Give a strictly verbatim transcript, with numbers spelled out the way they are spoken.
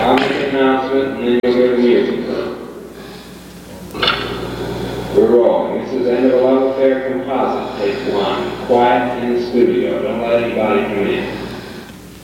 I'll make an announcement and then you'll hear the music. We're rolling. This is End of a Love Affair Composite, take one. Quiet in the studio. Don't let anybody come in.